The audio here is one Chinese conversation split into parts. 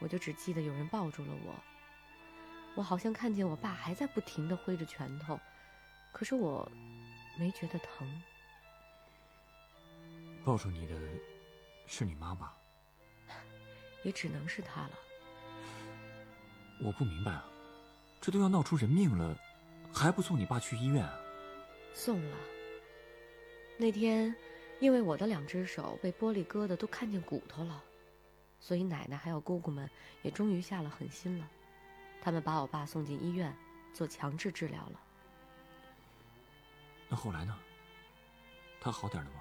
我就只记得有人抱住了我。我好像看见我爸还在不停地挥着拳头，可是我没觉得疼。 抱住你的是你妈吧？ 也只能是她了。 我不明白啊，这都要闹出人命了，还不送你爸去医院啊？ 送了。那天因为我的2只手被玻璃割得都看见骨头了，所以奶奶还有姑姑们也终于下了狠心了，他们把我爸送进医院做强制治疗了。 那后来呢？他好点了吗？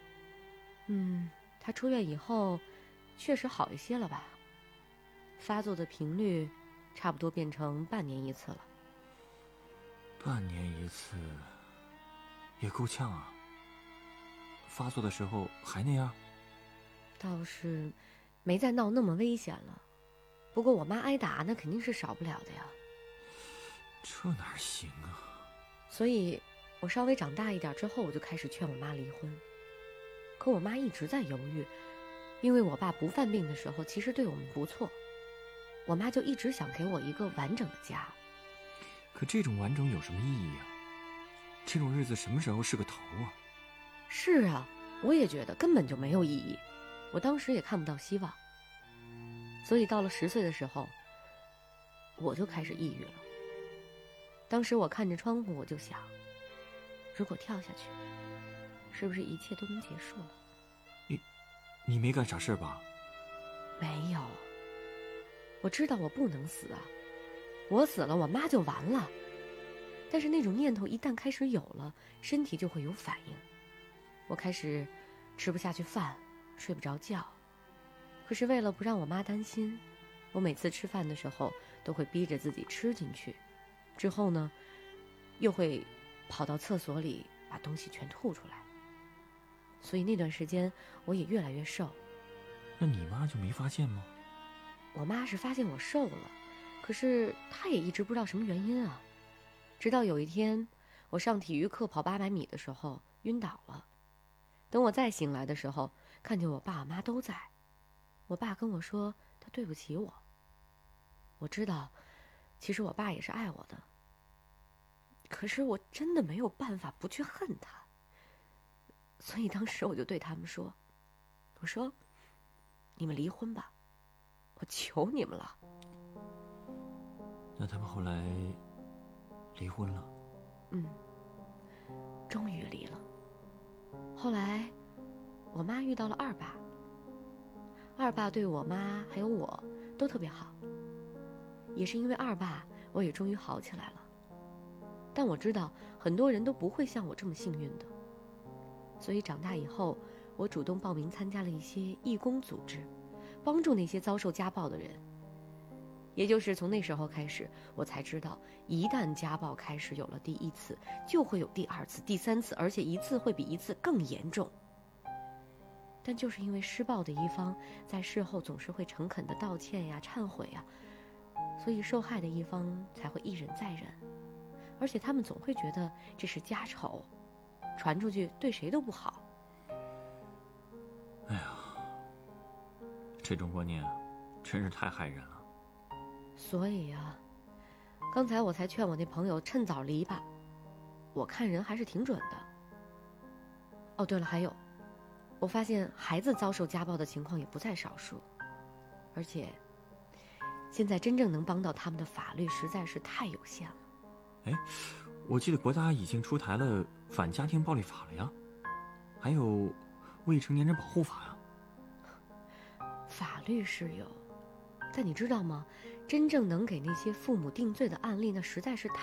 他出院以后确实好一些了吧，发作的频率差不多变成半年一次了。 半年一次也够呛啊。发作的时候还那样？ 倒是没再闹那么危险了，不过我妈挨打那肯定是少不了的呀。 这哪行啊？ 所以我稍微长大一点之后，我就开始劝我妈离婚。可我妈一直在犹豫，因为我爸不犯病的时候其实对我们不错，我妈就一直想给我一个完整的家。 可这种完整有什么意义啊？这种日子什么时候是个头啊？ 是啊，我也觉得根本就没有意义，我当时也看不到希望。所以到了10岁的时候，我就开始抑郁了。当时我看着窗户，我就想，如果跳下去，是不是一切都能结束了？ 你没干啥事吧？ 没有，我知道我不能死啊，我死了我妈就完了。但是那种念头一旦开始有了，身体就会有反应。我开始吃不下去饭，睡不着觉。可是为了不让我妈担心，我每次吃饭的时候都会逼着自己吃进去，之后呢，又会跑到厕所里把东西全吐出来。所以那段时间我也越来越瘦。 那你妈就没发现吗？ 我妈是发现我瘦了，可是她也一直不知道什么原因啊。直到有一天，我上体育课跑800米的时候晕倒了。等我再醒来的时候，看见我爸我妈都在。我爸跟我说他对不起我。我知道，其实我爸也是爱我的。可是我真的没有办法不去恨他。所以当时我就对他们说，我说，你们离婚吧，我求你们了。 那他们后来离婚了？ 终于离了。后来我妈遇到了二爸，二爸对我妈还有我都特别好，也是因为二爸，我也终于好起来了。但我知道很多人都不会像我这么幸运的，所以长大以后，我主动报名参加了一些义工组织，帮助那些遭受家暴的人。也就是从那时候开始，我才知道，一旦家暴开始有了第1次，就会有第2次、第3次，而且一次会比一次更严重。但就是因为施暴的一方在事后总是会诚恳的道歉呀、忏悔呀，所以受害的一方才会一忍再忍，而且他们总会觉得这是家丑，传出去对谁都不好。 哎呀，这种观念真是太害人了。 所以啊，刚才我才劝我那朋友趁早离吧，我看人还是挺准的。哦，对了，还有，我发现孩子遭受家暴的情况也不在少数，而且现在真正能帮到他们的法律实在是太有限了。 哎，我记得国家已经出台了反家庭暴力法了呀，还有未成年人保护法呀。 法律是有，但你知道吗？真正能给那些父母定罪的案例，那实在是太